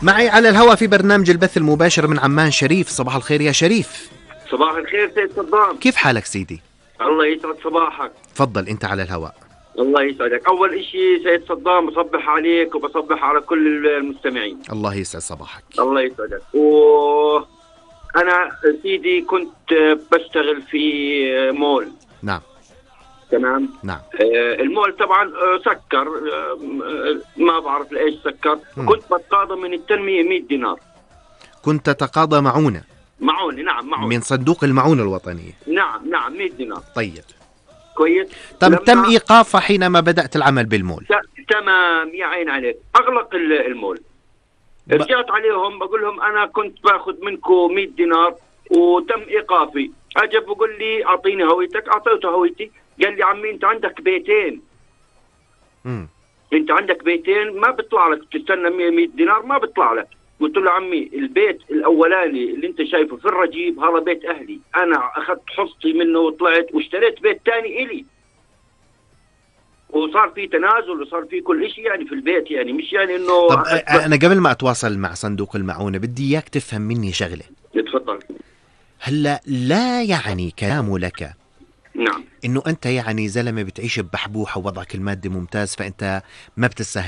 معي على الهواء في برنامج البث المباشر من عمان شريف. صباح الخير يا شريف. صباح الخير سيد صدام. كيف حالك سيدي؟ الله يسعد صباحك. تفضل انت على الهواء. الله يسعدك. اول اشي سيد صدام بصبح عليك وبصبح على كل المستمعين. الله يسعد صباحك. الله يسعدك. انا سيدي كنت بشتغل في مول. نعم. تمام. نعم. المول طبعا سكر، ما بعرف ليش سكر. كنت بتقاضى من التنمية 100 دينار. كنت تتقاضى معونة؟ معونة، نعم، معونة من صندوق المعونة الوطنية. نعم 100 دينار. طيب كويس. تم إيقافها حينما بدأت العمل بالمول. تمام، يا عين عليك. أغلق المول. رجعت عليهم بقول لهم أنا كنت باخذ منكم 100 دينار وتم إيقافي. أجب بقول لي أعطيني هويتك. أعطيته هويتي. قال لي عمي أنت عندك بيتين. أنت عندك بيتين ما بيطلع لك تستنى 100 دينار، ما بيطلع لك. قلت له عمي البيت الأولاني اللي أنت شايفه في الرجيب هذا بيت أهلي، أنا أخذت حصتي منه وطلعت واشتريت بيت تاني إلي، وصار في تنازل وصار في كل شيء يعني في البيت، يعني مش يعني إنه. طب أنا قبل ما أتواصل مع صندوق المعونة بدي إياك تفهم مني شغلة. تفضل. هلا لا يعني كلامه لك نعم إنه أنت يعني زلمة بتعيش ببحبوحة ووضعك المادي ممتاز فأنت ما بتستاهل